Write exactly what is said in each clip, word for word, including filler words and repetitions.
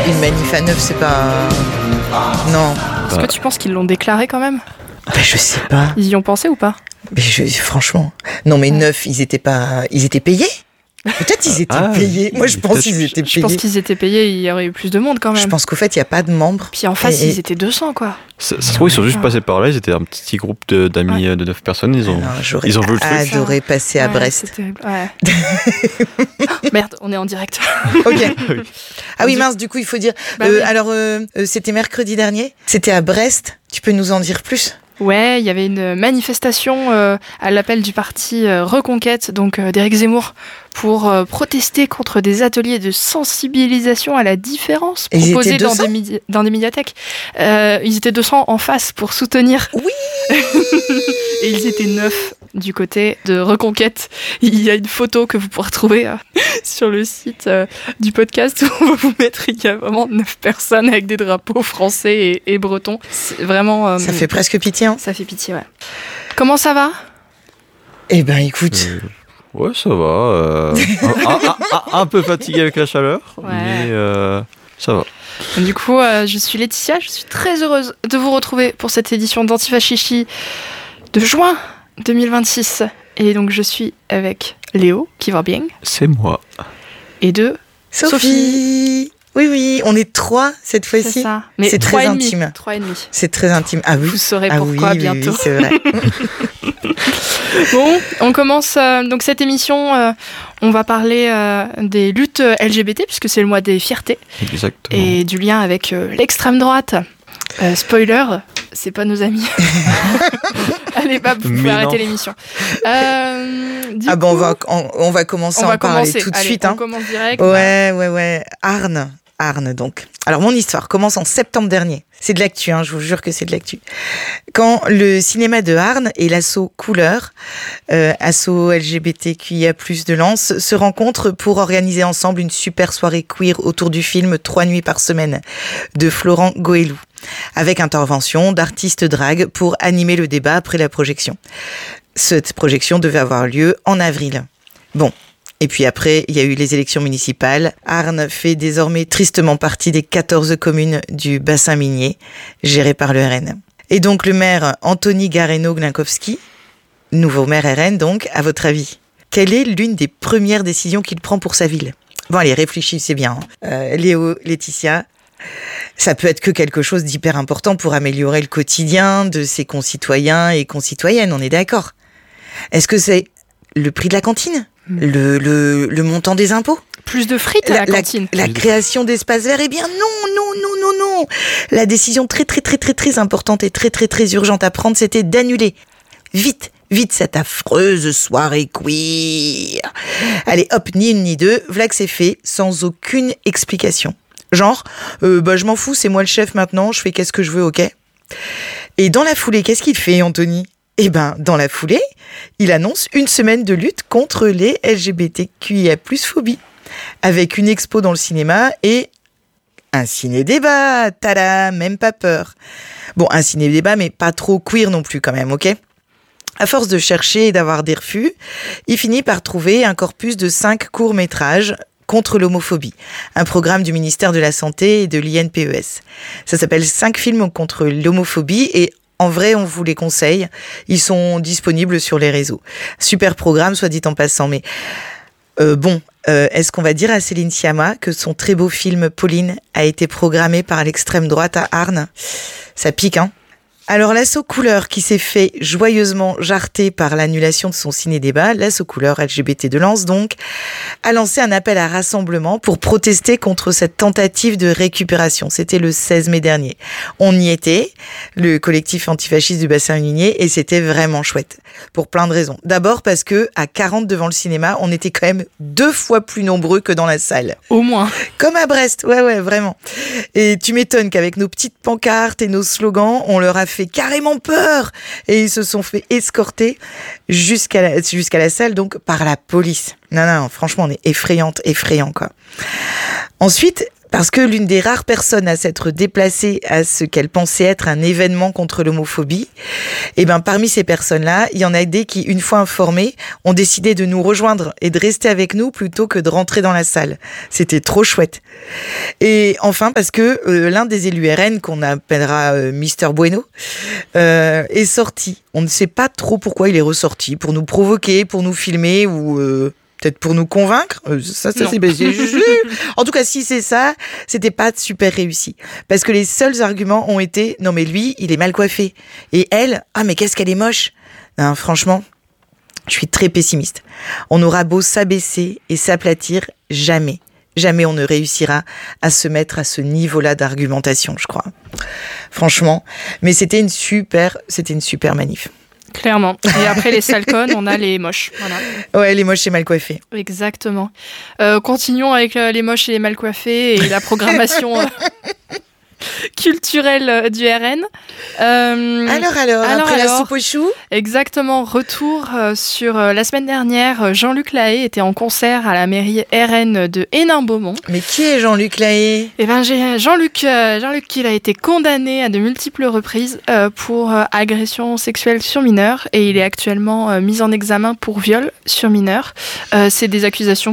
une manif à neuf, c'est pas... Non. Est-ce que tu penses qu'ils l'ont déclaré quand même ? Ben, je sais pas. Ils y ont pensé ou pas ? Mais je, franchement. Non, mais neuf, ils étaient pas... Ils étaient payés ? Peut-être ils étaient ah, payés. Moi, je pense qu'ils étaient payés. Je pense qu'ils étaient payés, il y aurait eu plus de monde quand même. Je pense qu'au fait, il n'y a pas de membres. Puis en face, et, ils étaient deux cents, quoi. Ça, ça se trouve, ils sont juste passés par là. Ils étaient un petit groupe de, d'amis ouais. de neuf personnes. Ils ont, non, j'aurais ils ont vu le truc. adoré passer à ouais, Brest. C'est terrible. Ouais. Merde, on est en direct. Ok. Ah oui, mince, du coup, il faut dire. Bah, euh, oui. Alors, euh, c'était mercredi dernier. C'était à Brest. Tu peux nous en dire plus ? Ouais, il y avait une manifestation euh, à l'appel du parti euh, Reconquête, donc euh, d'Éric Zemmour, pour euh, protester contre des ateliers de sensibilisation à la différence proposés dans des, midi- dans des médiathèques. Euh, ils étaient deux cents en face pour soutenir. Oui. Et ils étaient neuf du côté de Reconquête. Il y a une photo que vous pourrez trouver euh, sur le site euh, du podcast où on va vous mettre. Il y a vraiment neuf personnes avec des drapeaux français et, et bretons. C'est vraiment. Euh, ça fait presque pitié. Hein. Ça fait pitié, ouais. Comment ça va ? Eh ben, écoute. Euh, ouais, ça va. Euh, un, un, un, un peu fatigué avec la chaleur, ouais. mais euh, ça va. Du coup, euh, je suis Laetitia. Je suis très heureuse de vous retrouver pour cette édition d'Antifachichi de juin deux mille vingt-six. Et donc, je suis avec Léo, qui va bien. C'est moi. Et de Sophie. Sophie. Oui, oui, on est trois cette fois-ci. C'est ça. Mais c'est très intime. Trois et demi. C'est très intime. Ah oui. Vous saurez ah pourquoi oui, bientôt. Oui, oui, c'est vrai. Bon, on commence euh, donc cette émission. Euh, on va parler euh, des luttes L G B T puisque c'est le mois des fiertés. Exactement. Et du lien avec euh, l'extrême droite. Euh, spoiler, c'est pas nos amis. Allez, bah, vous pouvez arrêter l'émission. Euh, ah coup, bon, on va, on, on va commencer on à va en parler commencer. tout de Allez, suite. On hein. commence direct. Ouais, ouais, ouais. Arnes. Arnes, donc. Alors, mon histoire commence en septembre dernier. C'est de l'actu, hein, je vous jure que c'est de l'actu. Quand le cinéma de Arnes et l'asso Couleur, euh, asso L G B T Q I A plus, de Lens, se rencontrent pour organiser ensemble une super soirée queer autour du film Trois nuits par semaine de Florent Goëlou, avec intervention d'artistes drag pour animer le débat après la projection. Cette projection devait avoir lieu en avril. Bon. Et puis après, il y a eu les élections municipales. Arnes fait désormais tristement partie des quatorze communes du bassin minier, gérées par le R N. Et donc le maire Anthony Gareno-Glinkowski, nouveau maire R N donc, à votre avis, quelle est l'une des premières décisions qu'il prend pour sa ville ? Bon allez, réfléchissez bien. Euh, Léo, Laetitia, ça peut être que quelque chose d'hyper important pour améliorer le quotidien de ses concitoyens et concitoyennes, on est d'accord ? Est-ce que c'est le prix de la cantine ? Le, le, le montant des impôts ? Plus de frites à la, la cantine. La, la création d'espaces verts ? Eh bien non, non, non, non, non. La décision très, très, très, très, très importante et très, très, très urgente à prendre, c'était d'annuler. Vite, vite cette affreuse soirée queer. Allez, hop, ni une ni deux, v'là que c'est fait, sans aucune explication. Genre, euh, bah je m'en fous, c'est moi le chef maintenant, je fais qu'est-ce que je veux, ok ? Et dans la foulée, qu'est-ce qu'il fait, Anthony ? Eh ben, dans la foulée, il annonce une semaine de lutte contre les L G B T Q I A plus phobie, avec une expo dans le cinéma et un ciné-débat. Tada, même pas peur. Bon, un ciné-débat, mais pas trop queer non plus quand même, ok ? À force de chercher et d'avoir des refus, il finit par trouver un corpus de cinq courts-métrages contre l'homophobie, un programme du ministère de la Santé et de l'I N P E S. Ça s'appelle cinq films contre l'homophobie et en vrai, on vous les conseille. Ils sont disponibles sur les réseaux. Super programme, soit dit en passant. Mais euh, bon, euh, est-ce qu'on va dire à Céline Sciamma que son très beau film Pauline a été programmé par l'extrême droite à Arnes ? Ça pique, hein ? Alors, l'asso Couleur, qui s'est fait joyeusement jarter par l'annulation de son ciné-débat, l'asso Couleur L G B T de Lens donc, a lancé un appel à rassemblement pour protester contre cette tentative de récupération. C'était le seize mai dernier. On y était, le collectif antifasciste du bassin minier, et c'était vraiment chouette. Pour plein de raisons. D'abord parce que, à quarante devant le cinéma, on était quand même deux fois plus nombreux que dans la salle. Au moins. Comme à Brest, ouais, ouais, vraiment. Et tu m'étonnes qu'avec nos petites pancartes et nos slogans, on leur a fait carrément peur et ils se sont fait escorter jusqu'à la, jusqu'à la salle donc par la police. Non, non, franchement, on est effrayante, effrayant quoi. Ensuite, Parce que l'une des rares personnes à s'être déplacée à ce qu'elle pensait être un événement contre l'homophobie, et ben parmi ces personnes-là, il y en a des qui, une fois informées, ont décidé de nous rejoindre et de rester avec nous plutôt que de rentrer dans la salle. C'était trop chouette. Et enfin, parce que euh, l'un des élus R N, qu'on appellera euh, Mister Bueno, euh, est sorti. On ne sait pas trop pourquoi il est ressorti, pour nous provoquer, pour nous filmer ou... Euh, peut-être pour nous convaincre, ça, ça c'est en tout cas, si c'est ça, c'était pas super réussi. Parce que les seuls arguments ont été, non mais lui, il est mal coiffé. Et elle, ah mais qu'est-ce qu'elle est moche. Non, franchement, je suis très pessimiste. On aura beau s'abaisser et s'aplatir, jamais, jamais on ne réussira à se mettre à ce niveau-là d'argumentation, je crois. Franchement. Mais c'était une super, c'était une super manif. Clairement. Et après les salcons, on a les moches. Voilà. Ouais, les moches et mal coiffés. Exactement. Euh, continuons avec euh, les moches et les mal coiffés et la programmation euh, culturelle du R N. Euh, alors, alors, alors, après alors, la soupe aux choux. Exactement. Retour euh, sur euh, la semaine dernière. Jean-Luc Lahaye était en concert à la mairie R N de Hénin-Beaumont. Mais qui est Jean-Luc Lahaye ? Eh ben, j'ai Jean-Luc, euh, Jean-Luc qui a été condamné à de multiples reprises euh, pour euh, agression sexuelle sur mineur et il est actuellement euh, mis en examen pour viol sur mineur. Euh, c'est des accusations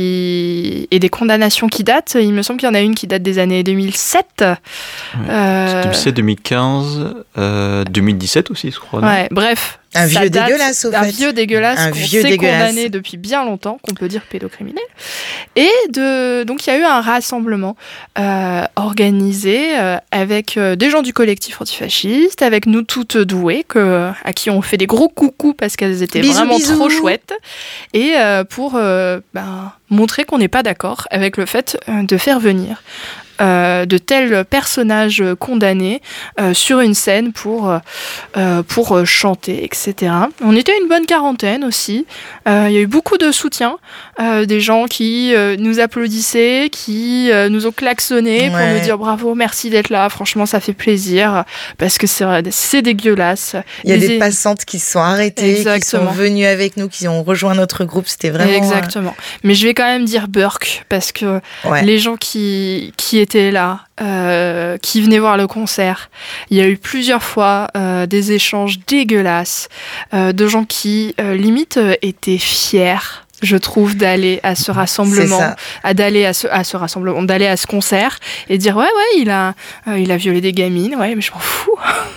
qui et des condamnations qui datent. Il me semble qu'il y en a une qui date des années deux mille sept. Ouais. Euh... deux mille sept, deux mille quinze, euh, deux mille dix-sept aussi, je crois. Ouais, bref. Un vieux date, dégueulasse, au fait. Un vieux dégueulasse un qu'on vieux s'est dégueulasse. condamné depuis bien longtemps, qu'on peut dire pédocriminel. Et de, donc il y a eu un rassemblement euh, organisé euh, avec euh, des gens du collectif antifasciste, avec nous toutes douées, que, à qui on fait des gros coucous parce qu'elles étaient bisous, vraiment bisous. trop chouettes, et euh, pour euh, ben, montrer qu'on n'est pas d'accord avec le fait euh, de faire venir Euh, de tels personnages condamnés euh, sur une scène pour, euh, pour chanter, et cetera. On était une bonne quarantaine aussi. Euh, il y a eu beaucoup de soutien, euh, des gens qui euh, nous applaudissaient, qui euh, nous ont klaxonné ouais. pour nous dire bravo, merci d'être là, franchement ça fait plaisir, parce que c'est, c'est dégueulasse. Il y a Les... des passantes qui se sont arrêtées, Exactement. qui sont venues avec nous, qui ont rejoint notre groupe, c'était vraiment... Exactement. Euh... Mais je vais quand même dire Burke, parce que ouais. les gens qui, qui étaient là, euh, qui venaient voir le concert. Il y a eu plusieurs fois euh, des échanges dégueulasses euh, de gens qui, euh, limite, euh, étaient fiers, je trouve, d'aller à ce rassemblement, à d'aller à ce, à ce rassemblement, d'aller à ce concert et dire ouais ouais il a, euh, il a violé des gamines, ouais mais je m'en fous.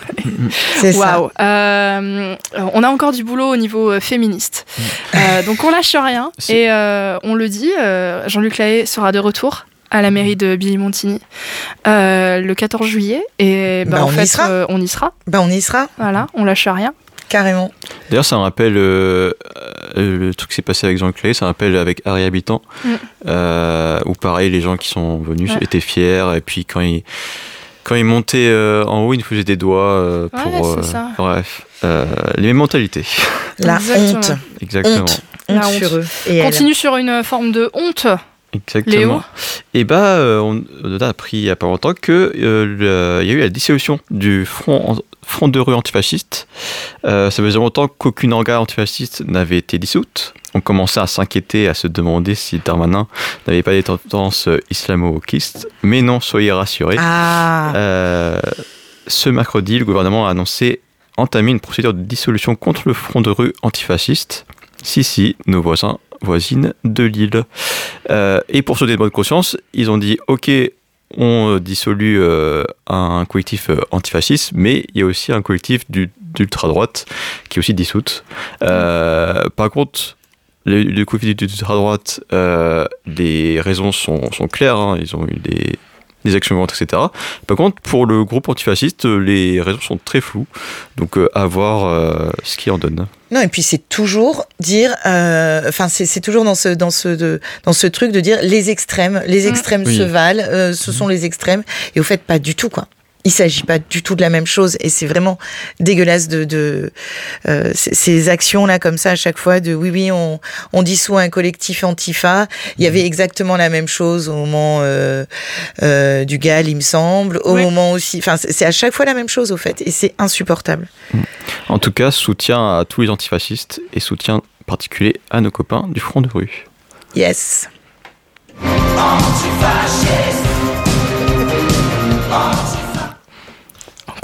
C'est Waouh. Euh, on a encore du boulot au niveau euh, féministe. Euh, donc on lâche rien C'est... et euh, on le dit. Euh, Jean-Luc Lahaye sera de retour à la mairie de Billy-Montigny euh, le quatorze juillet et bah, bah, en on fait y euh, on y sera. Bah on y sera. Voilà, on lâche rien. Carrément. D'ailleurs, ça me rappelle euh, le truc qui s'est passé avec Jean-Luc Lahaye, ça me rappelle avec Harry Habitant, mm. euh, où pareil, les gens qui sont venus ouais. étaient fiers, et puis quand ils, quand ils montaient euh, en haut, ils nous faisaient des doigts euh, pour. Ouais, c'est euh, ça. Bref, euh, les mêmes mentalités. La Exactement. honte. Exactement. Honte. honte La sur honte. eux. Et continue elle. sur une forme de honte. Exactement. Léo. Et bah, euh, on, on a appris il n'y a pas longtemps qu'il euh, y a eu la dissolution du front, front de rue antifasciste. Euh, ça faisait longtemps qu'aucune organe antifasciste n'avait été dissoute. On commençait à s'inquiéter, à se demander si Darmanin n'avait pas des tendances islamo-wokistes. Mais non, soyez rassurés. Ah. Euh, ce mercredi, le gouvernement a annoncé entamer une procédure de dissolution contre le front de rue antifasciste. Si, si, nos voisins voisine de Lille. Euh, et pour sauter de bonne conscience, ils ont dit ok, on dissolue euh, un collectif euh, antifasciste, mais il y a aussi un collectif du, d'ultra-droite qui est aussi dissoute. Euh, par contre, le, le collectif d'ultra-droite, euh, les raisons sont, sont claires, hein, ils ont eu des, des actions violentes, et cetera. Par contre, pour le groupe antifasciste, les raisons sont très floues, donc euh, à voir euh, ce qui en donne. Non, et puis c'est toujours dire, enfin euh, c'est, c'est toujours dans ce dans ce de, dans ce truc de dire les extrêmes, les extrêmes mmh. se oui. valent, euh, ce mmh. sont les extrêmes, et au fait pas du tout quoi. Il s'agit pas du tout de la même chose, et c'est vraiment dégueulasse de, de euh, ces actions là comme ça à chaque fois de oui oui on on dissout un collectif antifa. Il y avait exactement la même chose au moment euh, euh, du G A L, il me semble, au oui. moment aussi. Enfin c'est, c'est à chaque fois la même chose au fait, et c'est insupportable. En tout cas, soutien à tous les antifascistes et soutien particulier à nos copains du front de rue. Yes. Antifasciste.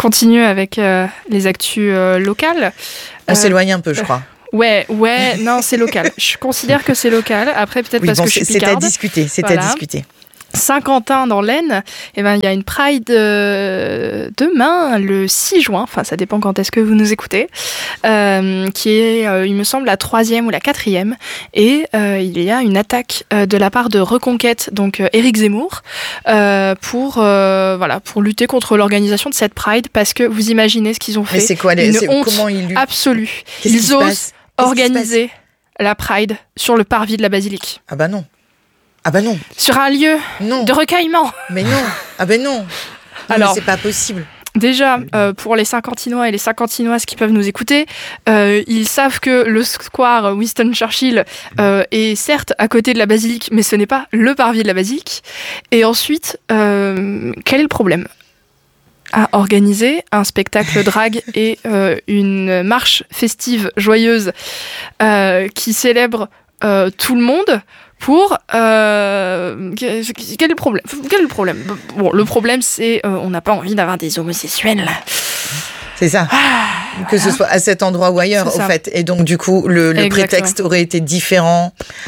continue avec euh, les actus euh, locales. On euh, s'éloigne un peu, je crois. Ouais, ouais, non, c'est local. Je considère que c'est local. Après, peut-être oui, parce bon, que je suis picarde. C'est à discuter, c'est voilà. à discuter. Saint-Quentin dans l'Aisne, eh ben, il y a une Pride euh, demain, le six juin, enfin ça dépend quand est-ce que vous nous écoutez, euh, qui est, euh, il me semble, la troisième ou la quatrième. Et euh, il y a une attaque euh, de la part de Reconquête, donc euh, Éric Zemmour, euh, pour, euh, voilà, pour lutter contre l'organisation de cette Pride, parce que vous imaginez ce qu'ils ont fait. Mais c'est quoi les, une c'est, honte comment ils absolue. Ils osent organiser la Pride sur le parvis de la basilique. Ah bah non. Ah bah non. Sur un lieu non. de recueillement. Mais non. Ah ben non. non Alors, mais c'est pas possible. Déjà, euh, pour les Saint-Quentinois et les Saint-Quentinoises qui peuvent nous écouter, euh, ils savent que le square Winston Churchill euh, est certes à côté de la basilique, mais ce n'est pas le parvis de la basilique. Et ensuite, euh, quel est le problème ? À organiser un spectacle drag et euh, une marche festive joyeuse euh, qui célèbre euh, tout le monde. Pour euh, quel est le problème Quel est le problème Bon, le problème c'est euh, on n'a pas envie d'avoir des homosexuels. C'est ça. Ah, que voilà. Ce soit à cet endroit ou ailleurs, au fait. Et donc, du coup, le, le prétexte aurait été différent.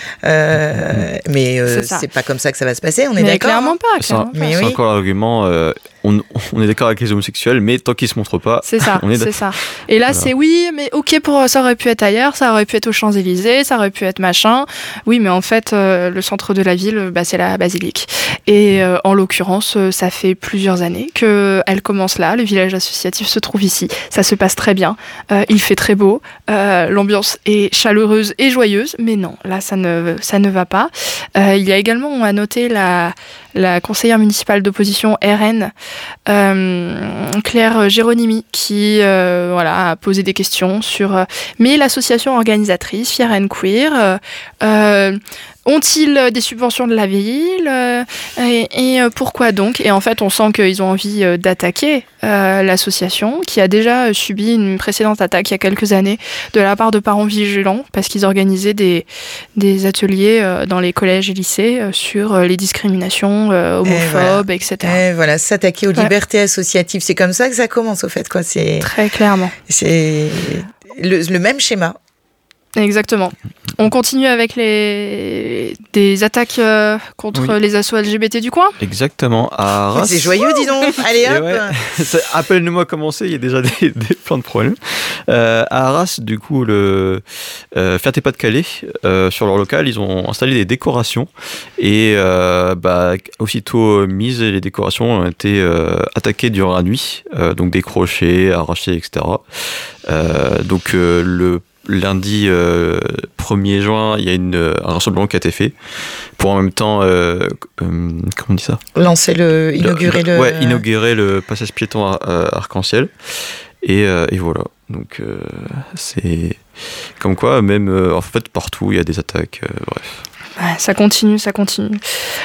Euh, mais euh, c'est, c'est pas comme ça que ça va se passer, on est mais d'accord. Clairement pas. C'est, clairement un, pas. Mais c'est oui. encore l'argument. Euh, on, on est d'accord avec les homosexuels, mais tant qu'ils se montrent pas, c'est ça. on est c'est ça. Et là, voilà. c'est oui, mais ok, pour ça aurait pu être ailleurs, ça aurait pu être aux Champs-Élysées, ça aurait pu être machin. Oui, mais en fait, euh, le centre de la ville, bah, c'est la basilique. Et euh, en l'occurrence, euh, ça fait plusieurs années qu'elle commence là. Le village associatif se trouve ici. Ça se passe très bien. Euh, il fait très beau. Euh, l'ambiance est chaleureuse et joyeuse. Mais non, là, ça ne, ça ne va pas. Euh, il y a également à noter la, la conseillère municipale d'opposition R N, euh, Claire Géronimi, qui euh, voilà, a posé des questions sur... Euh, mais l'association organisatrice, Fier and Queer... Euh, euh, ont-ils des subventions de la ville euh, et, et pourquoi donc ? Et en fait, on sent qu'ils ont envie euh, d'attaquer euh, l'association, qui a déjà subi une précédente attaque il y a quelques années de la part de parents vigilants, parce qu'ils organisaient des, des ateliers euh, dans les collèges et lycées euh, sur euh, les discriminations euh, homophobes, et cetera. Et voilà, et voilà s'attaquer aux ouais. libertés associatives, c'est comme ça que ça commence, au fait, quoi. C'est, très clairement. C'est le, le même schéma. Exactement. On continue avec les des attaques euh, contre oui. les assos L G B T du coin. Exactement. À Arras. C'est joyeux, dis donc. Allez hop. Ouais. Appelle-nous-moi commencer. Il y a déjà des, des plein de problèmes. Euh, à Arras, du coup, le euh, Ferté-Pas-de-Calais, euh, sur leur local, ils ont installé des décorations et euh, bah, aussitôt mises, les décorations ont été euh, attaquées durant la nuit, euh, donc décrochées, arrachées, et cetera. Euh, donc euh, le lundi euh, premier juin, il y a une, un rassemblement qui a été fait pour en même temps, euh, euh, comment on dit ça ? Lancer le, inaugurer le... le... Ouais, inaugurer le passage piéton arc-en-ciel. Et, euh, et voilà, donc euh, c'est comme quoi, même euh, en fait partout, il y a des attaques, euh, bref. Ouais, ça continue, ça continue.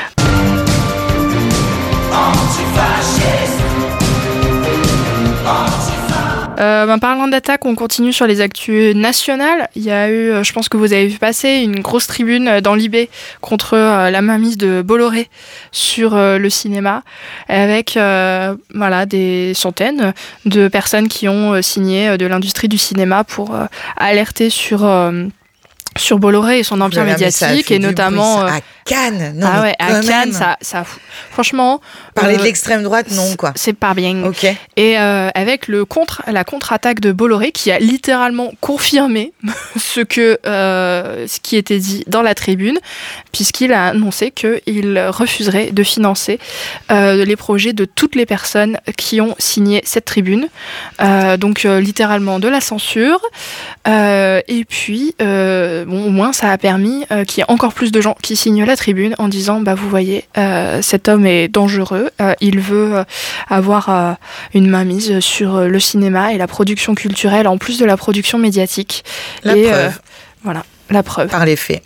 Euh, ben, parlant d'attaque, on continue sur les actus nationales. Il y a eu, je pense que vous avez vu passer, une grosse tribune dans l'I B contre euh, la mainmise de Bolloré sur euh, le cinéma, avec euh, voilà, des centaines de personnes qui ont euh, signé de l'industrie du cinéma pour euh, alerter sur... Euh, sur Bolloré et son empire voilà, médiatique, et notamment bruit, à Cannes. Non, ah ouais, à Cannes, ça, ça, franchement. Parler euh, de l'extrême droite, non, quoi. C'est pas bien. Ok. Et euh, avec le contre, la contre-attaque de Bolloré, qui a littéralement confirmé ce que, euh, ce qui était dit dans la tribune, puisqu'il a annoncé qu'il refuserait de financer euh, les projets de toutes les personnes qui ont signé cette tribune. Euh, donc, euh, littéralement de la censure. Euh, et puis, euh, bon, au moins, ça a permis euh, qu'il y ait encore plus de gens qui signent la tribune en disant, bah, vous voyez, euh, cet homme est dangereux, euh, il veut euh, avoir euh, une mainmise sur euh, le cinéma et la production culturelle, en plus de la production médiatique. La et, preuve. Euh, voilà, la preuve. Par les faits.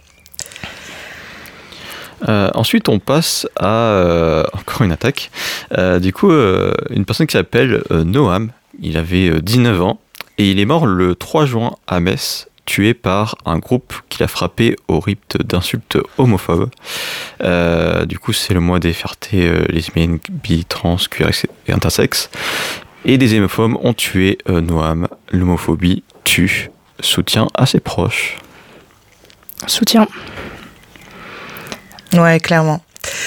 Euh, ensuite, on passe à euh, encore une attaque. Euh, du coup, euh, une personne qui s'appelle euh, Noam, il avait euh, dix-neuf ans, et il est mort le trois juin à Metz, tué par un groupe qui l'a frappé au rite d'insultes homophobes. Euh, du coup, c'est le mois des fiertés euh, lesbiennes, bi, trans, queer et intersexes. Et des hémophobes ont tué euh, Noam. L'homophobie tue. Soutien à ses proches. Soutien. Ouais, clairement.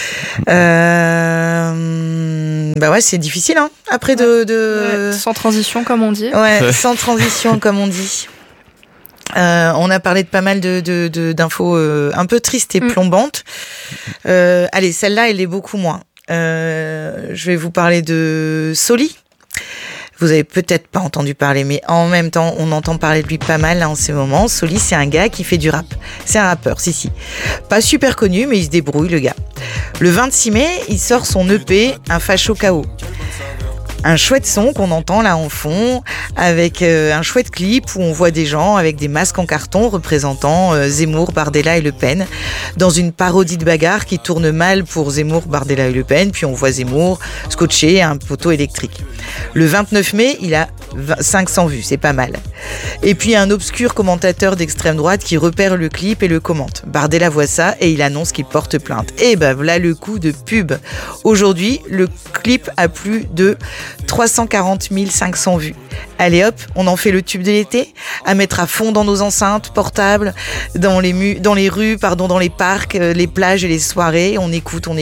Euh... Bah ouais, c'est difficile, hein. Après de, de... Ouais, sans transition, comme on dit. Ouais, ouais. Sans transition, comme on dit. Euh, on a parlé de pas mal de, de, de, d'infos euh, un peu tristes et plombantes. Euh, allez, celle-là, elle est beaucoup moins. Euh, je vais vous parler de Soli. Vous avez peut-être pas entendu parler, mais en même temps, on entend parler de lui pas mal là, en ces moments. Soli, c'est un gars qui fait du rap. C'est un rappeur, si, si. Pas super connu, mais il se débrouille, le gars. Le vingt-six mai, il sort son E P, Un facho K O. Un chouette son qu'on entend là en fond, avec euh, un chouette clip où on voit des gens avec des masques en carton représentant euh, Zemmour, Bardella et Le Pen, dans une parodie de bagarre qui tourne mal pour Zemmour, Bardella et Le Pen, puis on voit Zemmour scotché à un poteau électrique. Le vingt-neuf mai, il a cinq cents vues, c'est pas mal. Et puis un obscur commentateur d'extrême droite qui repère le clip et le commente. Bardella voit ça et il annonce qu'il porte plainte. Et ben voilà le coup de pub. Aujourd'hui, le clip a plus de trois cent quarante mille cinq cents vues. Allez hop, on en fait le tube de l'été, à mettre à fond dans nos enceintes portables, dans les, mu- dans les rues, pardon, dans les parcs, euh, les plages et les soirées. On écoute, on